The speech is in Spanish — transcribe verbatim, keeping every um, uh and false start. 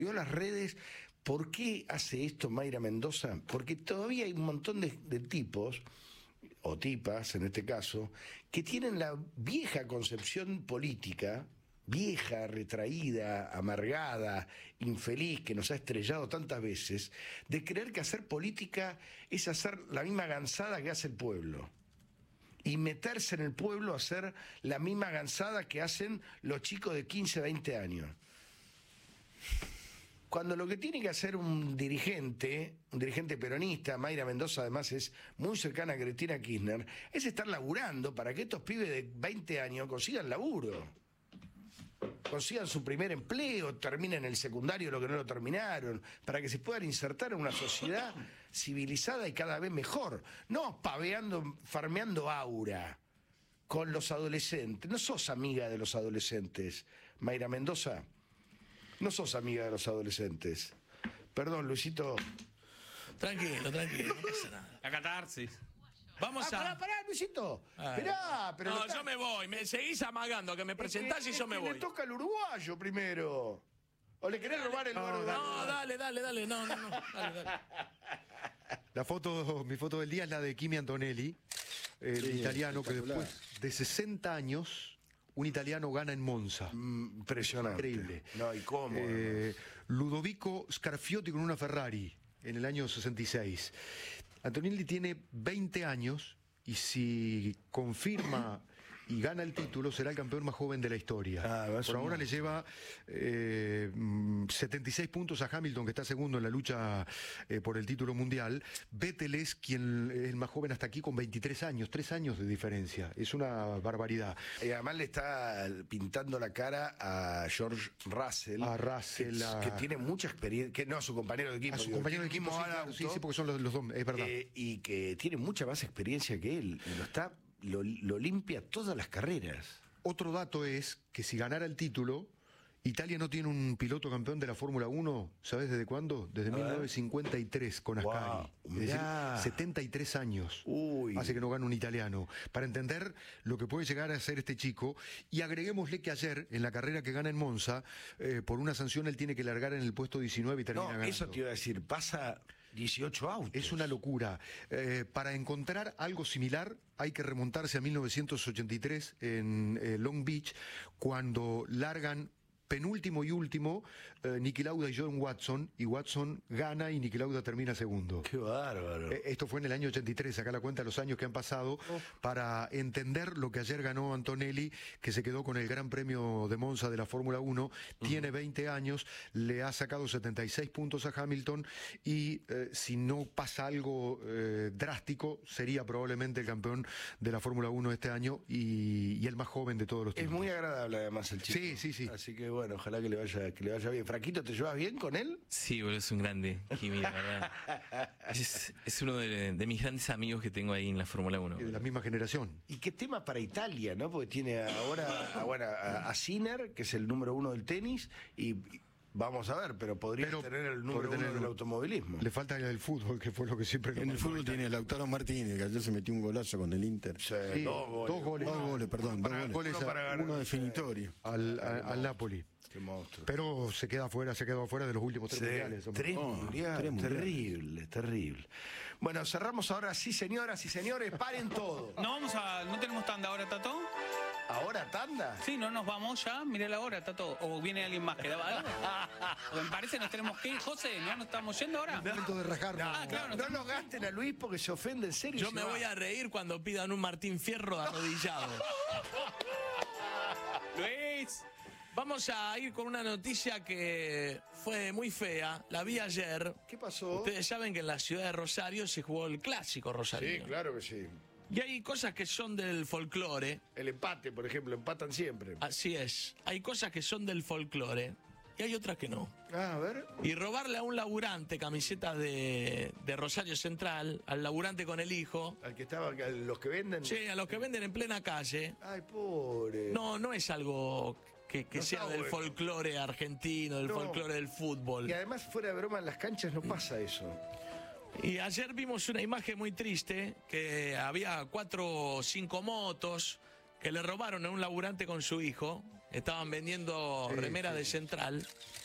Yo las redes, ¿por qué hace esto Mayra Mendoza? Porque todavía hay un montón de, de tipos, o tipas en este caso, que tienen la vieja concepción política, vieja, retraída, amargada, infeliz, que nos ha estrellado tantas veces, de creer que hacer política es hacer la misma gansada que hace el pueblo. Y meterse en el pueblo a hacer la misma gansada que hacen los chicos de quince, veinte años. Cuando lo que tiene que hacer un dirigente, un dirigente peronista, Mayra Mendoza además es muy cercana a Cristina Kirchner, es estar laburando para que estos pibes de veinte años consigan laburo, consigan su primer empleo, terminen el secundario lo que no lo terminaron, para que se puedan insertar en una sociedad civilizada y cada vez mejor, no paveando, farmeando aura con los adolescentes. No sos amiga de los adolescentes, Mayra Mendoza. No sos amiga de los adolescentes. Perdón, Luisito. Tranquilo, tranquilo, no pasa nada. La catarsis. Vamos ah, a... Pará, pará, Luisito. Ay. Esperá, pero... No, está... yo me voy. Me seguís amagando, que me presentás es que, y yo es me que voy. le toca al uruguayo primero. ¿O le querés robar el lugar? No, no, dale, dale, dale. No, no, no. Dale, dale. La foto, mi foto del día es la de Kimi Antonelli, el Sí, italiano que después de sesenta años... Un italiano gana en Monza. Mm, impresionante. Increíble. No, ¿y cómo? Eh, Ludovico Scarfiotti con una Ferrari en el año sesenta y seis. Antonelli tiene veinte años y si confirma y gana el título será el campeón más joven de la historia. Ah, Por ahora le lleva eh, setenta y seis puntos a Hamilton, que está segundo en la lucha eh, por el título mundial. Vettel es quien es el más joven hasta aquí con veintitrés años, tres años de diferencia. Es una barbaridad. Y además le está pintando la cara a George Russell. A Russell, que, a... que tiene mucha experiencia, que no a su compañero de equipo. A su digo, compañero de que equipo, sí, al claro, auto, sí, sí, porque son los, los dos, es verdad. Eh, y que tiene mucha más experiencia que él. Y lo está, lo, lo limpia todas las carreras. Otro dato es que si ganara el título, Italia no tiene un piloto campeón de la Fórmula uno, ¿sabes desde cuándo? Desde mil novecientos cincuenta y tres con Ascari. Wow, es decir, mirá. setenta y tres años. Uy. Hace que no gane un italiano. Para entender lo que puede llegar a ser este chico, y agreguémosle que ayer, en la carrera que gana en Monza, eh, por una sanción él tiene que largar en el puesto diecinueve y termina No, ganando. eso te iba a decir, pasa dieciocho autos. Es una locura. Eh, para encontrar algo similar hay que remontarse a mil novecientos ochenta y tres en eh, Long Beach, cuando largan penúltimo y último eh, Niki Lauda y John Watson, y Watson gana y Niki Lauda termina segundo. Qué bárbaro. Eh, Esto fue en el año ochenta y tres, acá la cuenta de los años que han pasado, oh. para entender lo que ayer ganó Antonelli, que se quedó con el Gran Premio de Monza de la Fórmula uno, uh-huh. Tiene veinte años, le ha sacado setenta y seis puntos a Hamilton, y eh, si no pasa algo eh, drástico, sería probablemente el campeón de la Fórmula uno este año, y, y el más joven de todos los tiempos. Es muy agradable además el chico. Sí, sí, sí. Así que bueno, ojalá que le vaya, que le vaya bien. Fraquito, ¿te llevas bien con él? Sí, boludo, es un grande, Kimi, la verdad. Es, es uno de, de mis grandes amigos que tengo ahí en la Fórmula uno. De la misma generación. Y qué tema para Italia, ¿no? Porque tiene ahora a, bueno, a, a Sinner, que es el número uno del tenis, y vamos a ver, pero podría pero tener el número uno tener, del automovilismo. Le falta el fútbol, que fue lo que siempre... En el fútbol tiene Lautaro Martínez, que ayer se metió un golazo con el Inter. Sí, sí, dos goles. Dos goles, dos goles perdón. Uno, para, dos goles. uno, para ganar, uno definitorio. Al, a, al Napoli. Qué monstruo. Pero se queda afuera, se quedó afuera de los últimos tres sí, mundiales. Tres, oh, mundiales, tres mundiales. Terrible, terrible. Bueno, cerramos ahora, sí, señoras y señores, paren todo. No vamos a. ¿No tenemos tanda ahora, Tato? ¿Ahora tanda? Sí, no nos vamos ya, mire la hora, Tato. O viene alguien más que daba algo. Porque me parece nos tenemos que ir, José, ¿no nos estamos yendo ahora? Es momento de rajarnos. No, Ah, claro, no, no lo gasten a Luis porque se ofende en serio. Yo me voy a reír cuando pidan un Martín Fierro arrodillado. Luis. Vamos a ir con una noticia que fue muy fea, la vi ayer. ¿Qué pasó? Ustedes saben que en la ciudad de Rosario se jugó el clásico Rosario. Sí, claro que sí. Y hay cosas que son del folclore. El empate, por ejemplo, empatan siempre. Así es. Hay cosas que son del folclore y hay otras que no. Ah, a ver. Y robarle a un laburante camisetas de, de Rosario Central, al laburante con el hijo. Al que estaba, a los que venden. Sí, a los que venden en plena calle. Ay, pobre. No, no es algo que, que No sea está del bueno. folclore argentino, del No. folclore del fútbol. Y además, fuera de broma, en las canchas no pasa eso. Y ayer vimos una imagen muy triste, que había cuatro o cinco motos que le robaron a un laburante con su hijo. Estaban vendiendo Sí, remeras sí. de Central.